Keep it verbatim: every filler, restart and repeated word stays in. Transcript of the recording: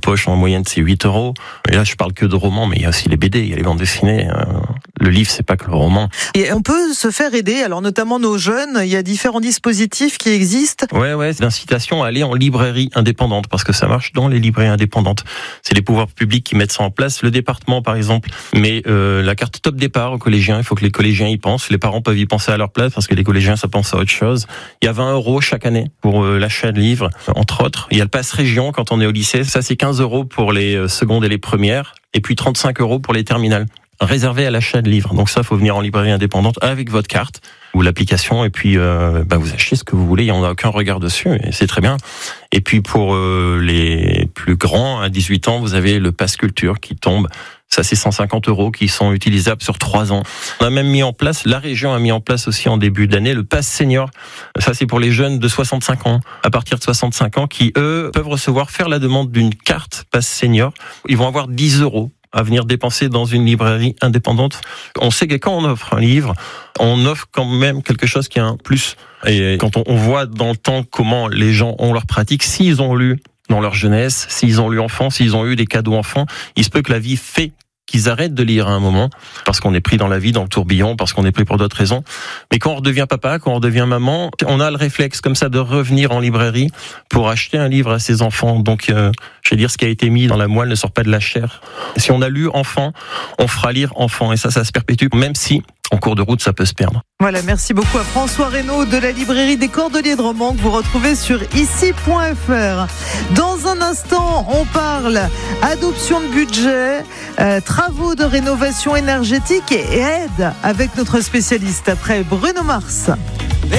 poche en moyenne c'est huit euros. Et là je parle que de romans, mais il y a aussi les B D, il y a les bandes dessinées. Le livre c'est pas que le roman. Et on peut se faire aider, alors notamment nos jeunes, il y a différents dispositifs qui existent. Ouais ouais, c'est l'incitation à aller en librairie indépendante parce que ça marche dans les librairies indépendantes. C'est les pouvoirs publics qui mettent ça en place. Le département par exemple, mais euh, la carte top départ aux collégiens, il faut que les collégiens y pensent. Les parents peuvent y penser à leur place parce que les collégiens ça pense à autre chose. Il y a vingt euros chaque année pour euh, l'achat de livres, entre autres. Il y a le pass région quand on est au lycée, ça c'est quinze euros pour les euh, secondes et les premières, et puis trente-cinq euros pour les terminales, réservé à l'achat de livres. Donc ça, faut venir en librairie indépendante avec votre carte ou l'application, et puis euh, bah, vous achetez ce que vous voulez, il n'y en a aucun regard dessus, et c'est très bien. Et puis pour euh, les plus grands, à dix-huit ans, vous avez le pass culture qui tombe. Ça, c'est cent cinquante euros qui sont utilisables sur trois ans. On a même mis en place, la région a mis en place aussi en début d'année, le pass senior. Ça, c'est pour les jeunes de soixante-cinq ans, à partir de soixante-cinq ans, qui, eux, peuvent recevoir, faire la demande d'une carte pass senior. Ils vont avoir dix euros à venir dépenser dans une librairie indépendante. On sait que quand on offre un livre, on offre quand même quelque chose qui a un plus. Et quand on voit dans le temps comment les gens ont leur pratique, s'ils ont lu dans leur jeunesse, s'ils ont lu enfant, s'ils ont eu des cadeaux enfants, il se peut que la vie fait qu'ils arrêtent de lire à un moment, parce qu'on est pris dans la vie, dans le tourbillon, parce qu'on est pris pour d'autres raisons. Mais quand on redevient papa, quand on redevient maman, on a le réflexe comme ça de revenir en librairie pour acheter un livre à ses enfants. Donc, euh, je vais dire, ce qui a été mis dans la moelle ne sort pas de la chair. Si on a lu enfant, on fera lire enfant. Et ça, ça se perpétue, même si en cours de route, ça peut se perdre. Voilà, merci beaucoup à François Reynaud de la librairie des Cordeliers de Romans que vous retrouvez sur ici point f r. Dans un instant, on parle adoption de budget, euh, travaux de rénovation énergétique et aide avec notre spécialiste après Bruno Mars.